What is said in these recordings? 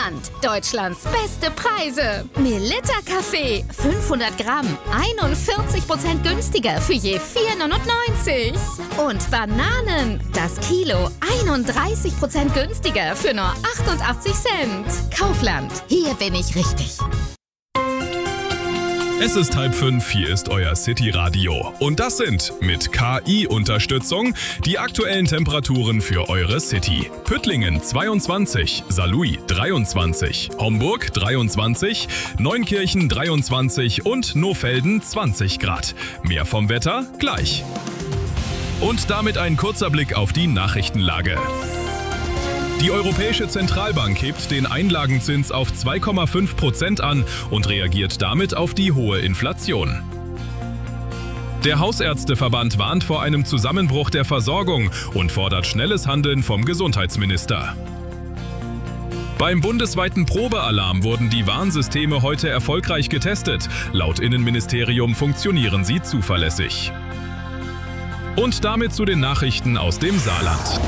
Saarland. Deutschlands beste Preise. Melitta Kaffee, 500 Gramm, 41% günstiger für je 4,99. Und Bananen, das Kilo, 31% günstiger für nur 88 Cent. Kaufland, hier bin ich richtig. Es ist 4:30, hier ist euer City-Radio. Und das sind mit KI-Unterstützung die aktuellen Temperaturen für eure City. Püttlingen 22, Saarlouis 23, Homburg 23, Neunkirchen 23 und Nohfelden 20 Grad. Mehr vom Wetter gleich. Und damit ein kurzer Blick auf die Nachrichtenlage. Die Europäische Zentralbank hebt den Einlagenzins auf 2,5% an und reagiert damit auf die hohe Inflation. Der Hausärzteverband warnt vor einem Zusammenbruch der Versorgung und fordert schnelles Handeln vom Gesundheitsminister. Beim bundesweiten Probealarm wurden die Warnsysteme heute erfolgreich getestet. Laut Innenministerium funktionieren sie zuverlässig. Und damit zu den Nachrichten aus dem Saarland.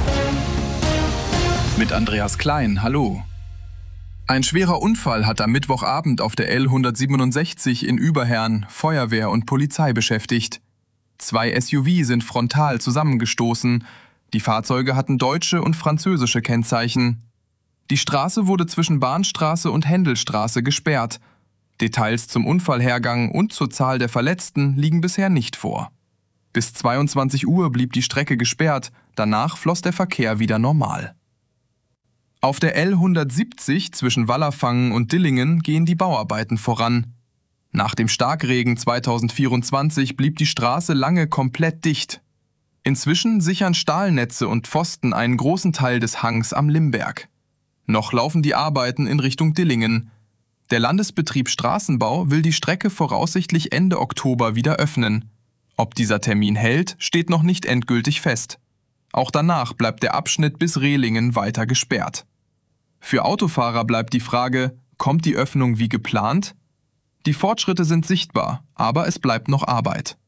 Mit Andreas Klein, hallo. Ein schwerer Unfall hat am Mittwochabend auf der L167 in Überherrn Feuerwehr und Polizei beschäftigt. 2 SUV sind frontal zusammengestoßen. Die Fahrzeuge hatten deutsche und französische Kennzeichen. Die Straße wurde zwischen Bahnstraße und Händelstraße gesperrt. Details zum Unfallhergang und zur Zahl der Verletzten liegen bisher nicht vor. Bis 22 Uhr blieb die Strecke gesperrt, danach floss der Verkehr wieder normal. Auf der L170 zwischen Wallerfangen und Dillingen gehen die Bauarbeiten voran. Nach dem Starkregen 2024 blieb die Straße lange komplett dicht. Inzwischen sichern Stahlnetze und Pfosten einen großen Teil des Hangs am Limberg. Noch laufen die Arbeiten in Richtung Dillingen. Der Landesbetrieb Straßenbau will die Strecke voraussichtlich Ende Oktober wieder öffnen. Ob dieser Termin hält, steht noch nicht endgültig fest. Auch danach bleibt der Abschnitt bis Rehlingen weiter gesperrt. Für Autofahrer bleibt die Frage, kommt die Öffnung wie geplant? Die Fortschritte sind sichtbar, aber es bleibt noch Arbeit.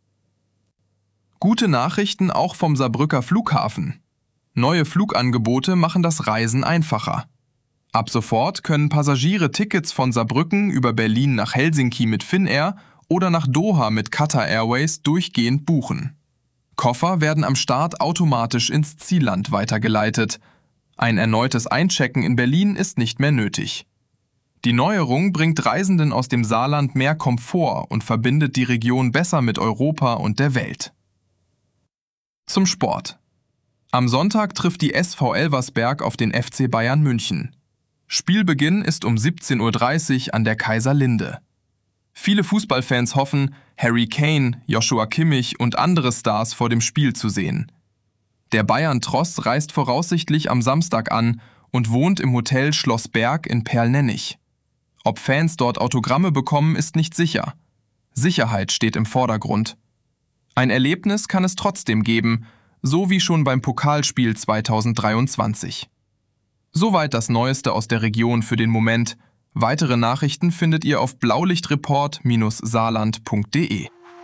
Gute Nachrichten auch vom Saarbrücker Flughafen. Neue Flugangebote machen das Reisen einfacher. Ab sofort können Passagiere Tickets von Saarbrücken über Berlin nach Helsinki mit Finnair oder nach Doha mit Qatar Airways durchgehend buchen. Koffer werden am Start automatisch ins Zielland weitergeleitet. Ein erneutes Einchecken in Berlin ist nicht mehr nötig. Die Neuerung bringt Reisenden aus dem Saarland mehr Komfort und verbindet die Region besser mit Europa und der Welt. Zum Sport. Am Sonntag trifft die SV Elversberg auf den FC Bayern München. Spielbeginn ist um 17:30 Uhr an der Kaiserlinde. Viele Fußballfans hoffen, Harry Kane, Joshua Kimmich und andere Stars vor dem Spiel zu sehen. Der Bayern-Tross reist voraussichtlich am Samstag an und wohnt im Hotel Schloss Berg in Perlnennig. Ob Fans dort Autogramme bekommen, ist nicht sicher. Sicherheit steht im Vordergrund. Ein Erlebnis kann es trotzdem geben, so wie schon beim Pokalspiel 2023. Soweit das Neueste aus der Region für den Moment. Weitere Nachrichten findet ihr auf blaulichtreport-saarland.de.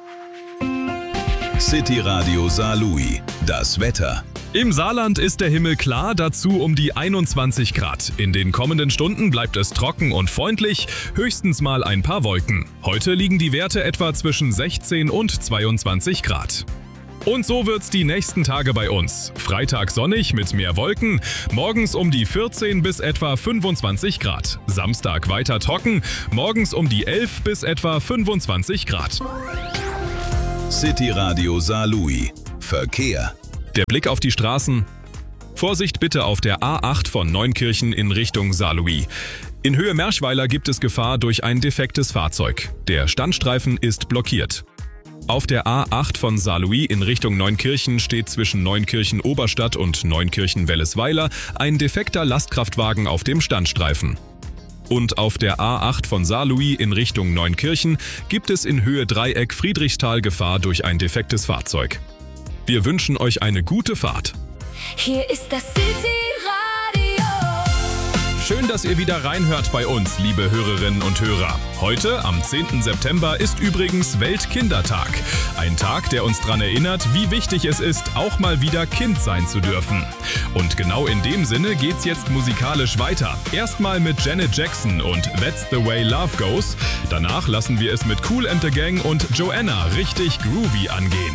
City Radio Saarlouis. Das Wetter. Im Saarland ist der Himmel klar, dazu um die 21 Grad. In den kommenden Stunden bleibt es trocken und freundlich, höchstens mal ein paar Wolken. Heute liegen die Werte etwa zwischen 16 und 22 Grad. Und so wird's die nächsten Tage bei uns. Freitag sonnig mit mehr Wolken, morgens um die 14 bis etwa 25 Grad. Samstag weiter trocken, morgens um die 11 bis etwa 25 Grad. City Radio Saarlouis. Verkehr. Der Blick auf die Straßen. Vorsicht bitte auf der A8 von Neunkirchen in Richtung Saarlouis. In Höhe Merschweiler gibt es Gefahr durch ein defektes Fahrzeug. Der Standstreifen ist blockiert. Auf der A8 von Saarlouis in Richtung Neunkirchen steht zwischen Neunkirchen-Oberstadt und Neunkirchen-Wellesweiler ein defekter Lastkraftwagen auf dem Standstreifen. Und auf der A8 von Saarlouis in Richtung Neunkirchen gibt es in Höhe Dreieck Friedrichsthal Gefahr durch ein defektes Fahrzeug. Wir wünschen euch eine gute Fahrt. Hier ist das City Radio. schön, dass ihr wieder reinhört bei uns, liebe Hörerinnen und Hörer. Heute, am 10. September, ist übrigens Weltkindertag. Ein Tag, der uns daran erinnert, wie wichtig es ist, auch mal wieder Kind sein zu dürfen. Und genau in dem Sinne geht's jetzt musikalisch weiter. Erstmal mit Janet Jackson und That's the Way Love Goes. Danach lassen wir es mit Kool and the Gang und Joanna richtig groovy angehen.